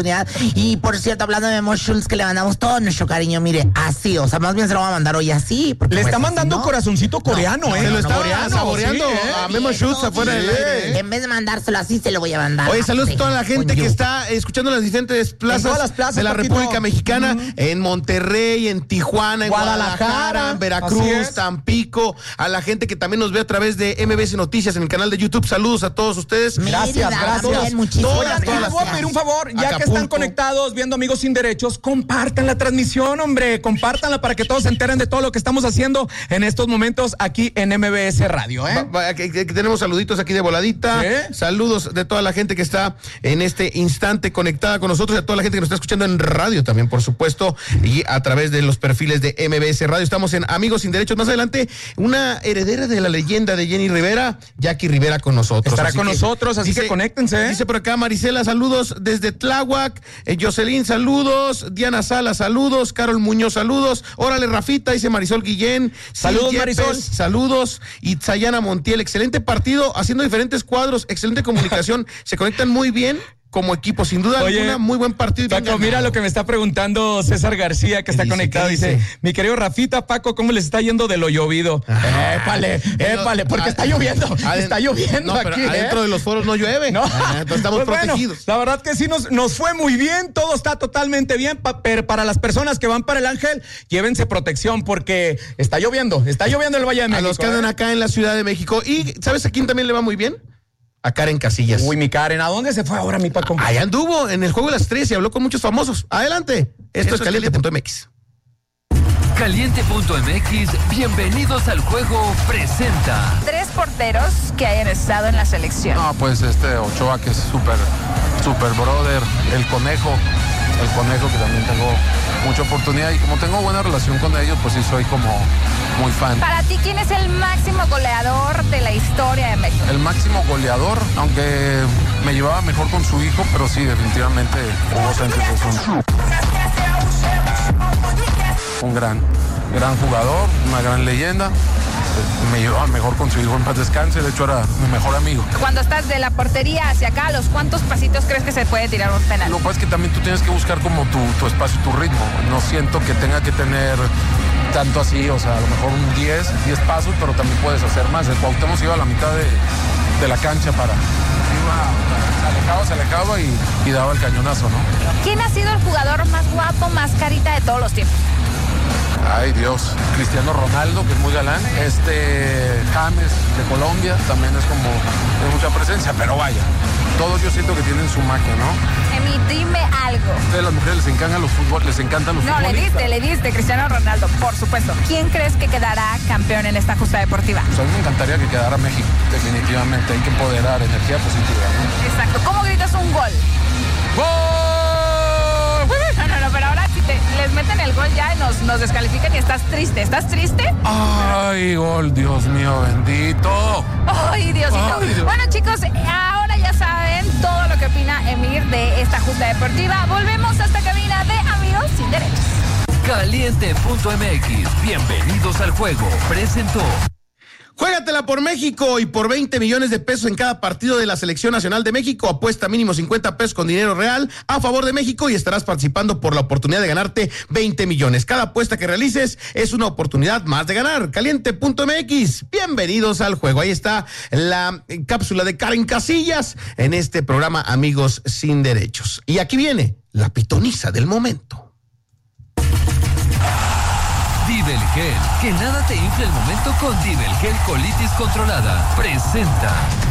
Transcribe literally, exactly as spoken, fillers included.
Y por cierto, hablando de Memo Schultz, que le mandamos todo nuestro cariño, mire, así, o sea, más bien se lo va a mandar hoy así. Le pues, está mandando ¿no? corazoncito coreano, no, ¿eh? No, se lo no, está coreano, saboreando sí, a Memo Schultz afuera del aire. En vez de mandárselo así, se lo voy a mandar. Oye, saludos así, a toda la gente que está escuchando las diferentes plazas, todas las plazas de la poquito. República Mexicana, uh-huh. en Monterrey, en Tijuana, en Guadalajara, Guadalajara Veracruz, Tampico, a la gente que también nos ve a través de M B S Noticias en el canal de YouTube. Saludos a todos ustedes. Gracias, gracias. Bien, muchísimas Oigan, gracias. les voy a pedir un favor, ya Acapulco. que están conectados viendo Amigos Sin Derechos, compartan la transmisión, hombre, compártanla para que todos se enteren de todo lo que estamos haciendo en estos momentos aquí en M B S Radio, ¿eh? Va, va, que, que tenemos saluditos aquí de voladita, ¿sí? Saludos de toda la gente que está en este instante conectada con nosotros y a toda la gente que nos está escuchando en radio también, por supuesto, y a través de los perfiles de M B S Radio. Estamos en Amigos Sin Derechos. Más adelante, una heredera de la leyenda de Jenny Rivera, Jackie Rivera, con nosotros. Estará así con que, nosotros, así dice, que conéctense. ¿eh? Dice por acá Marisela, saludos desde Tláhuac, eh, Jocelyn, saludos, Diana Sala, saludos, Carol Muñoz, saludos, órale Rafita, dice Marisol Guillén, saludos Yepes, Marisol, saludos, y Tsayana Montiel, excelente partido, haciendo diferentes cuadros, excelente comunicación, se conectan muy bien como equipo, sin duda Oye, alguna, muy buen partido. Paco, mira lo que me está preguntando César García, que está dice, conectado. Dice? dice, mi querido Rafita, Paco, ¿cómo les está yendo de lo llovido? Ah, épale, épale, porque está lloviendo, adent- está lloviendo no, pero aquí. adentro ¿eh? de los foros no llueve, no. Ah, entonces estamos pues protegidos. Bueno, la verdad que sí, nos, nos fue muy bien, todo está totalmente bien, pa, pero para las personas que van para el Ángel, llévense protección, porque está lloviendo, está lloviendo el Valle de México. A los que andan ¿eh? acá en la Ciudad de México. Y, ¿sabes a quién también le va muy bien? A Karen Casillas. Uy, mi Karen, ¿a dónde se fue ahora mi Paco? Ahí anduvo en el Juego de las Estrellas y habló con muchos famosos. Adelante. Esto Eso es caliente punto m x. Caliente punto m x, bienvenidos al juego, presenta. Tres porteros que hayan estado en la selección. No, pues este Ochoa, que es súper, súper brother, el Conejo, el Conejo que también tengo mucha oportunidad y como tengo buena relación con ellos, pues sí soy como muy fan. Para ti, ¿quién es el máximo goleador de la historia de México? El máximo goleador, aunque me llevaba mejor con su hijo, pero sí, definitivamente Hugo Sánchez es un, un gran, gran jugador, una gran leyenda. Me llevaba mejor con su hijo, en paz descanse, de hecho era mi mejor amigo. Cuando estás de la portería hacia acá, ¿a los cuántos pasitos crees que se puede tirar un penal? Lo que pasa es que también tú tienes que buscar como tu, tu espacio, tu ritmo. No siento que tenga que tener tanto así, o sea, a lo mejor un diez, diez pasos, pero también puedes hacer más. El Cuauhtémoc iba a la mitad de, de la cancha para... Iba, se alejaba, se alejaba y, y daba el cañonazo, ¿no? ¿Quién ha sido el jugador más guapo, más carita de todos los tiempos? Ay, Dios. Cristiano Ronaldo, que es muy galán. Este James de Colombia también es como de mucha presencia, pero vaya, todos yo siento que tienen su magia, ¿no? Emi, dime algo. A ustedes las mujeres les encantan los fútbol, les encantan los No, le diste, le diste, Cristiano Ronaldo, por supuesto. ¿Quién crees que quedará campeón en esta justa deportiva? Pues a mí me encantaría que quedara México, definitivamente. Hay que empoderar, energía positiva, ¿no? Exacto. ¿Cómo gritas un gol? ¡Gol! No, no, no, pero ahora si te, les meten el gol ya y nos, nos descalifican y estás triste. ¿Estás triste? ¡Ay, gol! Dios mío, bendito. ¡Ay, Diosito! Ay, Dios. Bueno, chicos, ahora ya saben todo lo que opina Emir de esta justa deportiva. Volvemos a esta cabina de Amigos Sin Derechos. Caliente punto m x, bienvenidos al juego, presentó. Juégatela por México y por veinte millones de pesos en cada partido de la Selección Nacional de México. Apuesta mínimo cincuenta pesos con dinero real a favor de México y estarás participando por la oportunidad de ganarte veinte millones. Cada apuesta que realices es una oportunidad más de ganar. Caliente punto m x, bienvenidos al juego. Ahí está la cápsula de Karen Casillas en este programa Amigos Sin Derechos. Y aquí viene la pitoniza del momento. Divelgel, que nada te infle el momento con Divelgel Colitis Controlada. Presenta.